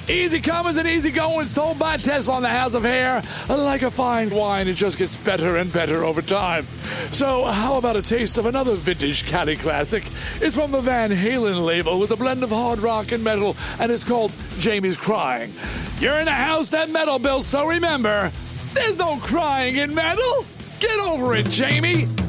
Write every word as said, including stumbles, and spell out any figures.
Easy comers and easy goings, told by Tesla on the House of Hair. Like a fine wine, it just gets better and better over time. So how about a taste of another vintage Cali classic? It's from the Van Halen label with a blend of hard rock and metal, and it's called Jamie's Crying. You're in a house that metal built, so remember, there's no crying in metal. Get over it, Jamie.